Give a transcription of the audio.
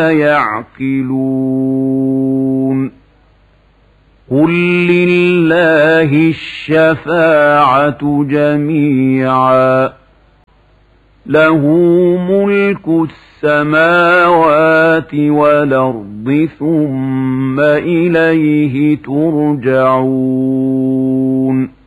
يعقلون قل لله الشفاعة جميعا له ملك السماوات والأرض ثم إليه ترجعون